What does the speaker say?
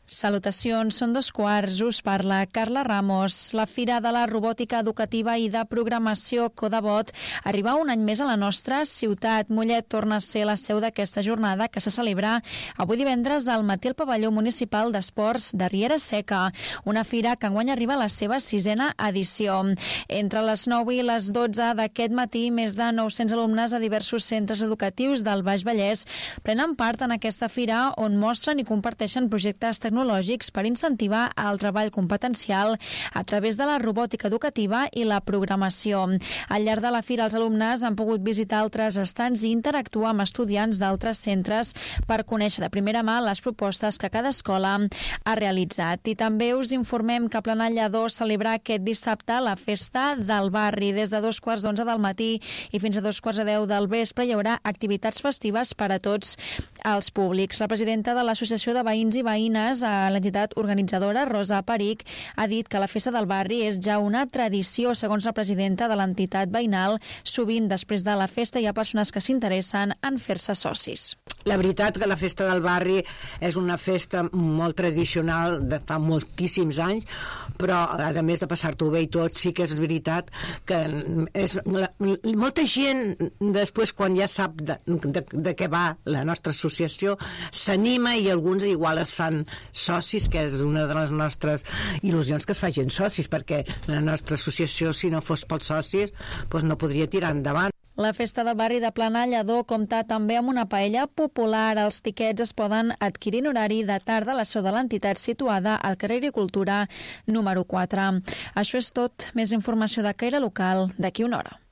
Salutacions, són 2:15, us parla Carla Ramos. La Fira de la Robòtica Educativa i de Programació Codebot arriba un any més a la nostra ciutat. Mollet torna a ser la seu d'aquesta jornada que se celebra avui divendres al matí al pavelló municipal d'esports de Riera Seca, una fira que enguany arriba a la seva 6a edició. Entre les 9 i les 12 d'aquest matí, més de 900 alumnes a diversos centres educatius del Baix Vallès prenen part en aquesta fira on mostren i comparteixen projectes tecnològics per incentivar el treball competencial a través de la robòtica educativa i la programació. Al llarg de la fira, els alumnes han pogut visitar altres estants i interactuar amb estudiants d'altres centres per conèixer de primera mà les propostes que cada escola ha realitzat. I també us informem que Planall Lledó celebra aquest dissabte la festa del barri. Des de 11:15 del matí i fins a 11:45 del vespre hi haurà activitats festives per a tots els públics. La presidenta de l'Associació de Veïns i Veïnes a l'entitat organitzadora, Rosa Peric, ha dit que la festa del barri és ja una tradició. Segons la presidenta de l'entitat veïnal, sovint després de la festa hi ha persones que s'interessen en fer-se socis. La veritat que la festa del barri és una festa molt tradicional de fa moltíssims anys, però a més de passar-t'ho bé i tot, sí que és veritat que molta gent després, quan ja sap de què va la nostra associació, s'anima i alguns igual es fan socis, que és una de les nostres il·lusions, que es facin socis, perquè la nostra associació, si no fos pels socis, doncs no podria tirar endavant. La festa del barri de Planall Lledó compta també amb una paella popular. Els tiquets es poden adquirir en horari de tarda a la seu de l'entitat situada al carrer Agricultura número 4. Això és tot. Més informació de Caire Local d'aquí una hora.